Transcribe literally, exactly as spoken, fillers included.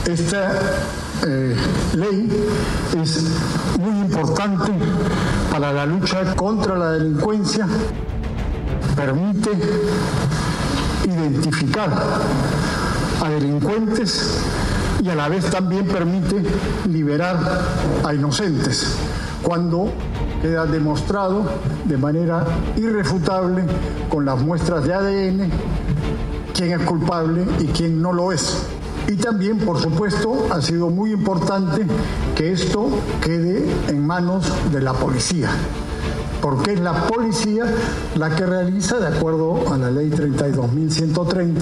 Esta eh, ley es muy importante para la lucha contra la delincuencia, permite identificar a delincuentes y a la vez también permite liberar a inocentes cuando queda demostrado de manera irrefutable con las muestras de A D N quién es culpable y quién no lo es. Y también, por supuesto, ha sido muy importante que esto quede en manos de la policía, porque es la policía la que realiza, de acuerdo a la ley treinta y dos mil ciento treinta,